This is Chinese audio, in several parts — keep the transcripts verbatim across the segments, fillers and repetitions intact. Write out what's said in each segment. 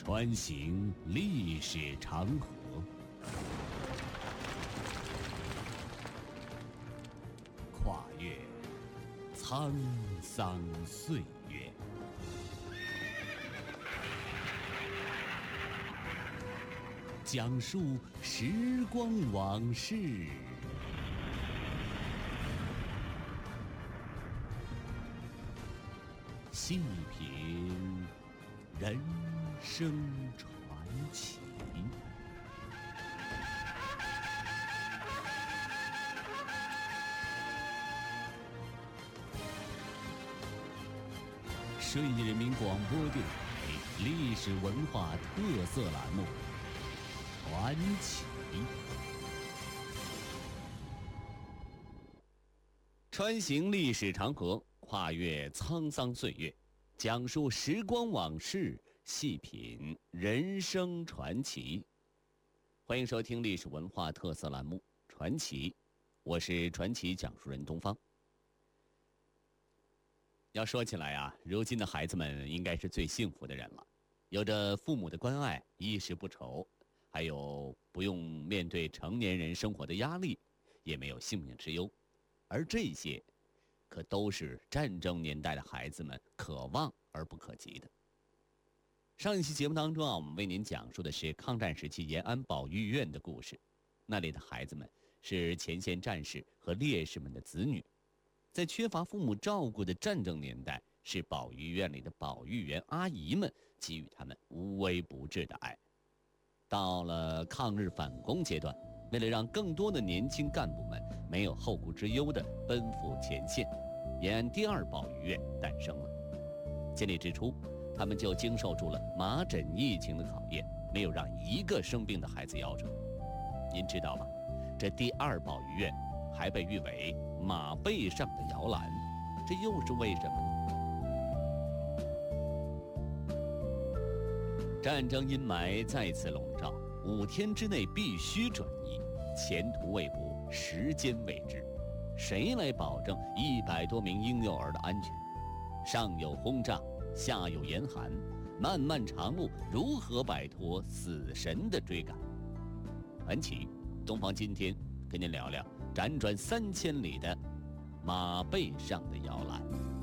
穿行历史长河，跨越沧桑岁月，讲述时光往事，细品人生传奇。顺义人民广播电台历史文化特色栏目《传奇》。穿行历史长河，跨越沧桑岁月，讲述时光往事，细品人生传奇。欢迎收听历史文化特色栏目《传奇》，我是传奇讲述人东方。要说起来啊，如今的孩子们应该是最幸福的人了，有着父母的关爱，衣食不愁，还有不用面对成年人生活的压力，也没有性命之忧，而这些可都是战争年代的孩子们可望而不可及的。上一期节目当中啊，我们为您讲述的是抗战时期延安保育院的故事。那里的孩子们是前线战士和烈士们的子女，在缺乏父母照顾的战争年代，是保育院里的保育员阿姨们给予他们无微不至的爱。到了抗日反攻阶段，为了让更多的年轻干部们没有后顾之忧地奔赴前线，延安第二保育院诞生了。建立之初，他们就经受住了麻疹疫情的考验，没有让一个生病的孩子夭折。您知道吗？这第二保育院还被誉为马背上的摇篮，这又是为什么呢？战争阴霾再次笼罩，五天之内必须转移，前途未卜，时间未知，谁来保证一百多名婴幼儿的安全？上有轰炸，下有严寒，漫漫长路，如何摆脱死神的追赶？传奇东方今天跟您聊聊辗转三千里的马背上的摇篮。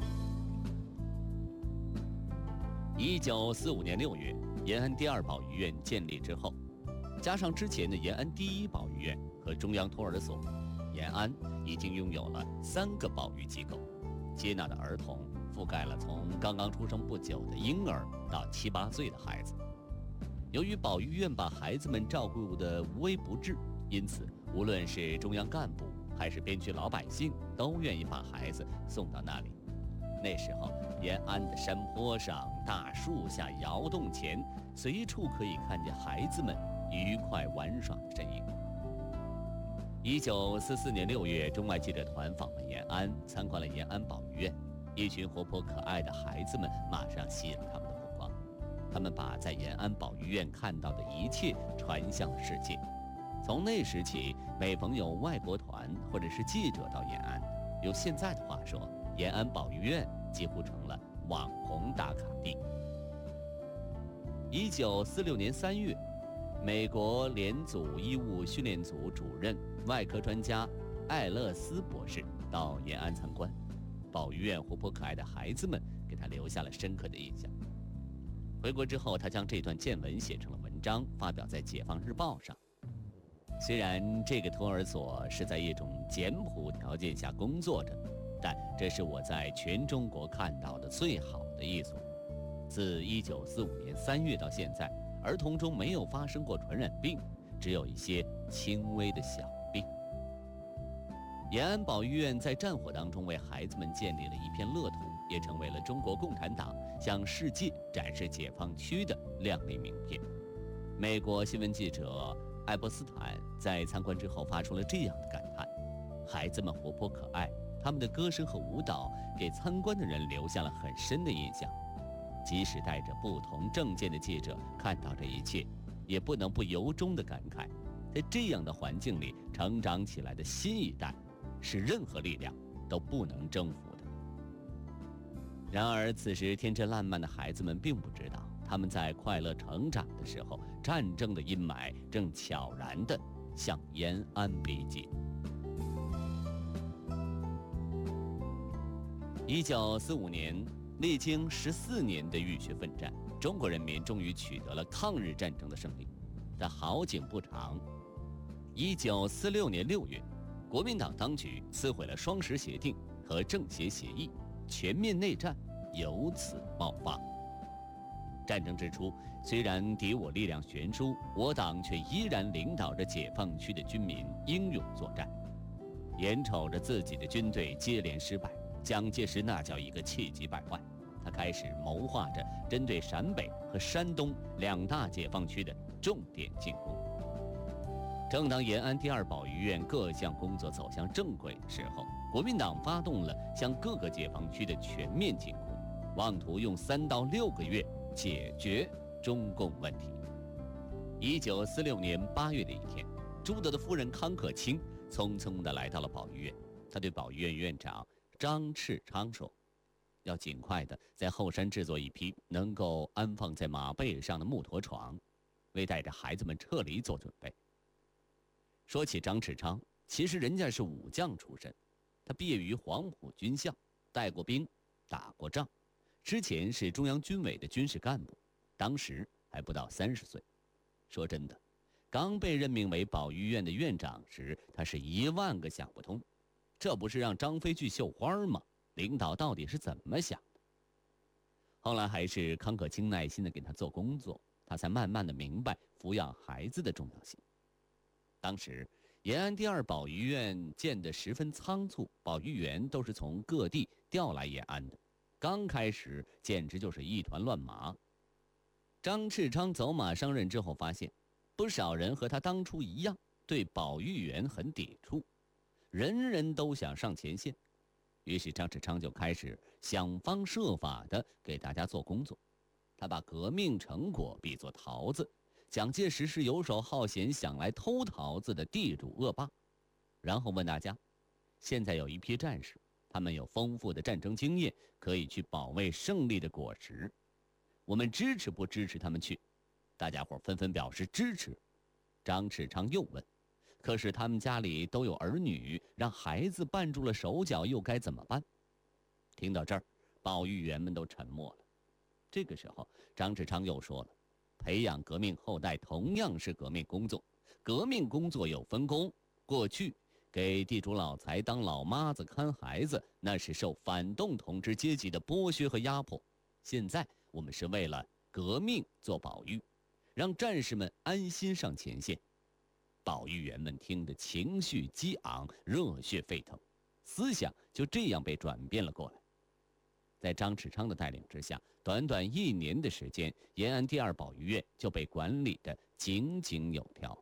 一九四五年六月，延安第二保育院建立之后，加上之前的延安第一保育院和中央托儿所，延安已经拥有了三个保育机构，接纳的儿童覆盖了从刚刚出生不久的婴儿到七八岁的孩子。由于保育院把孩子们照顾得无微不至，因此无论是中央干部还是边区老百姓都愿意把孩子送到那里。那时候延安的山坡上、大树下、窑洞前，随处可以看见孩子们愉快玩耍的身影。一九四四年六月，中外记者团访问延安，参观了延安保育院，一群活泼可爱的孩子们马上吸引了他们的目光。他们把在延安保育院看到的一切传向了世界。从那时起，每逢有外国团或者是记者到延安，用现在的话说，延安保育院几乎成了网红打卡地。一九四六年三月，美国联组医务训练组主任外科专家艾勒斯博士到延安参观，保育院活泼可爱的孩子们给他留下了深刻的印象。回国之后，他将这段见闻写成了文章，发表在《解放日报》上。虽然这个托儿所是在一种简朴条件下工作着，但这是我在全中国看到的最好的一所。自一九四五年三月到现在，儿童中没有发生过传染病，只有一些轻微的小病。延安保育院在战火当中为孩子们建立了一片乐土，也成为了中国共产党向世界展示解放区的亮丽名片。美国新闻记者艾伯斯坦在参观之后发出了这样的感叹：孩子们活泼可爱，他们的歌声和舞蹈给参观的人留下了很深的印象。即使带着不同政见的记者看到这一切，也不能不由衷的感慨，在这样的环境里成长起来的新一代，是任何力量都不能征服的。 然而，此时天真烂漫的孩子们并不知道，他们在快乐成长的时候，战争的阴霾正悄然地向延安逼近。一九四五年，历经十四年的浴血奋战，中国人民终于取得了抗日战争的胜利。但好景不长，一九四六年六月，国民党当局撕毁了双十协定和政协协议，全面内战由此爆发。战争之初，虽然敌我力量悬殊，我党却依然领导着解放区的军民英勇作战。眼瞅着自己的军队接连失败，蒋介石那叫一个气急败坏，他开始谋划着针对陕北和山东两大解放区的重点进攻。正当延安第二保育院各项工作走向正轨的时候，国民党发动了向各个解放区的全面进攻，妄图用三到六个月解决中共问题。一九四六年八月的一天，朱德的夫人康可卿匆匆地来到了保育院，他对保育院院长张赤昌说，要尽快地在后山制作一批能够安放在马背上的木头床，为带着孩子们撤离做准备。说起张赤昌，其实人家是武将出身，他毕业于黄埔军校，带过兵，打过仗，之前是中央军委的军事干部，当时还不到三十岁。说真的，刚被任命为保育院的院长时，他是一万个想不通，这不是让张飞去绣花吗？领导到底是怎么想的？后来还是康可卿耐心地给他做工作，他才慢慢地明白抚养孩子的重要性。当时延安第二保育院建得十分仓促，保育员都是从各地调来延安的，刚开始简直就是一团乱麻。张赤昌走马上任之后，发现不少人和他当初一样，对保育员很抵触，人人都想上前线。于是张赤昌就开始想方设法地给大家做工作。他把革命成果比作桃子，蒋介石是游手好闲想来偷桃子的地主恶霸。然后问大家，现在有一批战士，他们有丰富的战争经验，可以去保卫胜利的果实，我们支持不支持他们去？大家伙纷纷表示支持。张赤昌又问，可是他们家里都有儿女，让孩子绊住了手脚又该怎么办？听到这儿，保育员们都沉默了。这个时候，张赤昌又说了，培养革命后代同样是革命工作，革命工作有分工。过去给地主老财当老妈子看孩子，那是受反动统治阶级的剥削和压迫。现在我们是为了革命做保育，让战士们安心上前线。保育员们听得情绪激昂，热血沸腾，思想就这样被转变了过来。在张赤昌的带领之下，短短一年的时间，延安第二保育院就被管理得井井有条。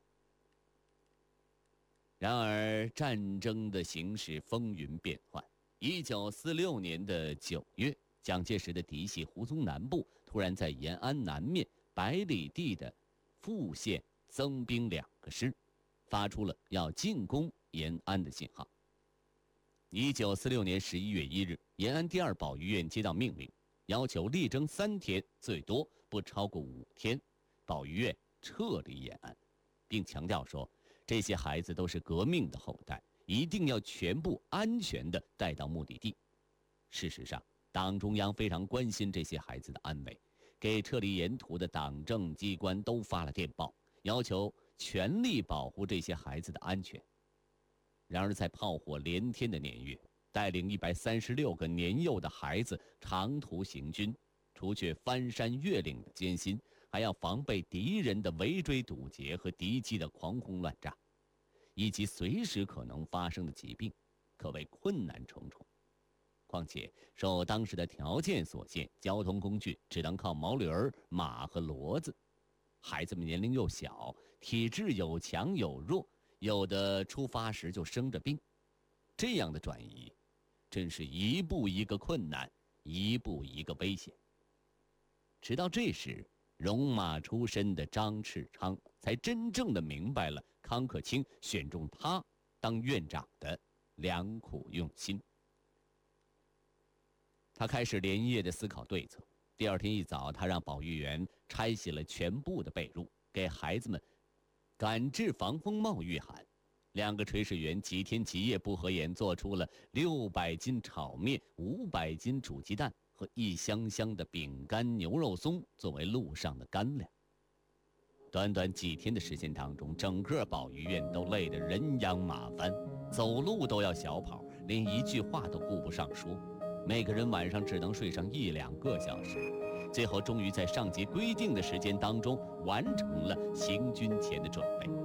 然而，战争的形势风云变幻。一九四六年的九月，蒋介石的嫡系胡宗南部突然在延安南面百里地的富县增兵两个师，发出了要进攻延安的信号。一九四六年十一月一日，延安第二保育院接到命令，要求力争三天，最多不超过五天，保育院撤离延安，并强调说，这些孩子都是革命的后代，一定要全部安全地带到目的地。事实上，党中央非常关心这些孩子的安危，给撤离沿途的党政机关都发了电报，要求全力保护这些孩子的安全。然而，在炮火连天的年月，带领一百三十六个年幼的孩子长途行军，除却翻山越岭的艰辛，还要防备敌人的围追堵截和敌机的狂轰乱炸，以及随时可能发生的疾病，可谓困难重重。况且受当时的条件所限，交通工具只能靠毛驴儿、马和骡子，孩子们年龄又小，体质有强有弱，有的出发时就生着病，这样的转移真是一步一个困难，一步一个危险。直到这时，戎马出身的张赤昌才真正的明白了康可卿选中他当院长的良苦用心。 他开始连夜的思考对策。第二天一早，他让保育员拆洗了全部的被褥，给孩子们赶制防风帽御寒。两个炊事员几天几夜不合眼，做出了六百斤炒面、五百斤煮鸡蛋和一箱箱的饼干、牛肉松作为路上的干粮。短短几天的时间当中，整个保育院都累得人仰马翻，走路都要小跑，连一句话都顾不上说。每个人晚上只能睡上一两个小时，最后终于在上级规定的时间当中完成了行军前的准备。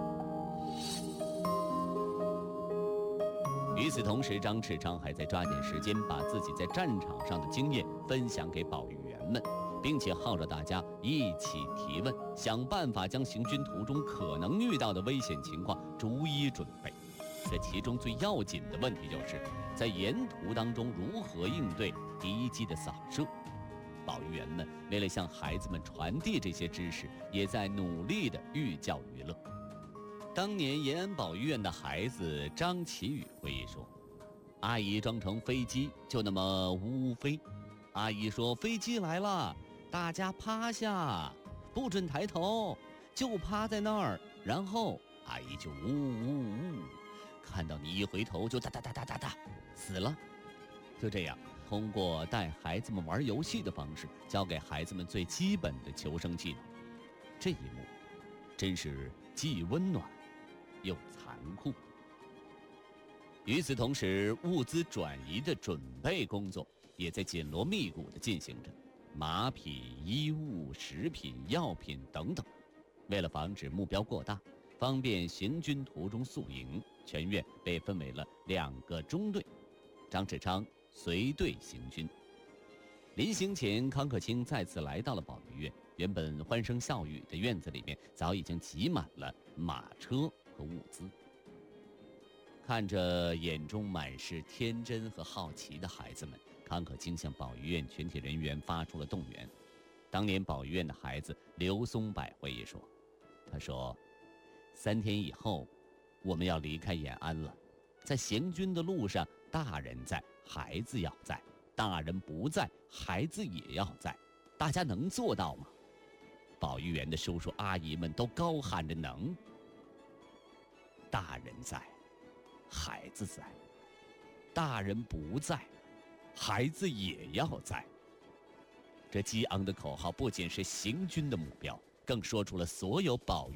与此同时，张赤昌还在抓紧时间把自己在战场上的经验分享给保育员们，并且号召大家一起提问，想办法将行军途中可能遇到的危险情况逐一准备。这其中最要紧的问题就是在沿途当中如何应对敌机的扫射。保育员们为了向孩子们传递这些知识，也在努力的寓教于乐。当年延安保育院的孩子张启宇回忆说，阿姨装成飞机就那么呜呜飞，阿姨说飞机来了，大家趴下，不准抬头，就趴在那儿，然后阿姨就呜呜呜，看到你一回头就哒哒哒哒哒哒，死了。就这样，通过带孩子们玩游戏的方式，教给孩子们最基本的求生技能。这一幕真是既温暖又残酷。与此同时，物资转移的准备工作也在紧锣密鼓地进行着，马匹、衣物、食品、药品等等。为了防止目标过大，方便行军途中宿营，全院被分为了两个中队。张赤昌随队行军。临行前，康克清再次来到了保育院。原本欢声笑语的院子里面，早已经挤满了马车和物资。看着眼中满是天真和好奇的孩子们，康可清向保育院全体人员发出了动员。当年保育院的孩子刘松柏回忆说，他说，三天以后我们要离开延安了，在行军的路上，大人在，孩子要在，大人不在，孩子也要在，大家能做到吗？保育员的叔叔阿姨们都高喊着能。大人在，孩子在，大人不在，孩子也要在。这激昂的口号不仅是行军的目标，更说出了所有保